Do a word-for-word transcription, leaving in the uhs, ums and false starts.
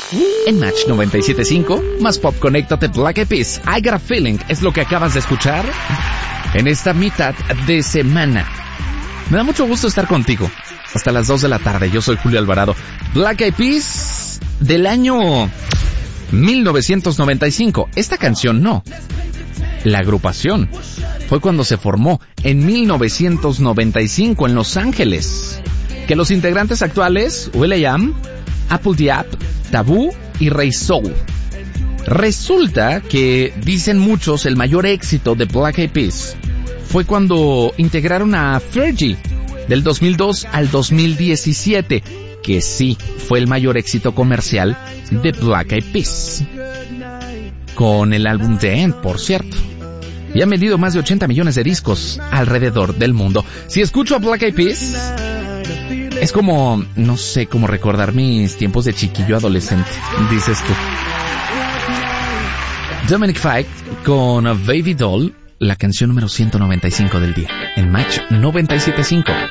En Match noventa y siete punto cinco, más pop, conéctate. Black Eyed Peas, I Got a Feeling, es lo que acabas de escuchar en esta mitad de semana. Me da mucho gusto estar contigo hasta las dos de la tarde. Yo soy Julio Alvarado. Black Eyed Peas del año mil novecientos noventa y cinco. Esta canción no. La agrupación fue cuando se formó en mil novecientos noventa y cinco en Los Ángeles. Que los integrantes actuales, will.i.am, Apple Diab, Taboo y Ray Soul. Resulta que, dicen muchos, el mayor éxito de Black Eyed Peas fue cuando integraron a Fergie del dos mil dos al dos mil diecisiete, que sí fue el mayor éxito comercial de Black Eyed Peas. Con el álbum The End, por cierto. Y han vendido más de ochenta millones de discos alrededor del mundo. Si escucho a Black Eyed Peas, es como, no sé, como recordar mis tiempos de chiquillo adolescente, dices tú. Dominic Fike con Baby Doll, la canción número ciento noventa y cinco del día, en Match noventa y siete punto cinco.